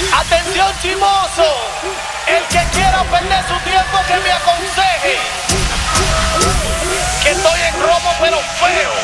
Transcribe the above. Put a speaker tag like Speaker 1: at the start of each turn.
Speaker 1: Atención chimoso, el que quiera perder su tiempo que me aconseje, que estoy en romo pero feo.